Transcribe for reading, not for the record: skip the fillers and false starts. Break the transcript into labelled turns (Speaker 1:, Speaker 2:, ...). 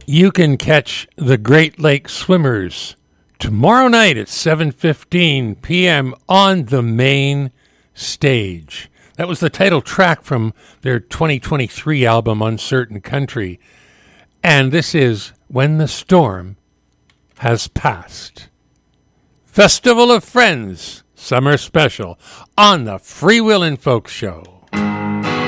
Speaker 1: You can catch the Great Lake Swimmers tomorrow night at 7:15 p.m. on the main stage. That was the title track from their 2023 album, Uncertain Country. And this is When the Storm Has Passed. Festival of Friends, Summer Special, on the Freewheelin' Folk Show.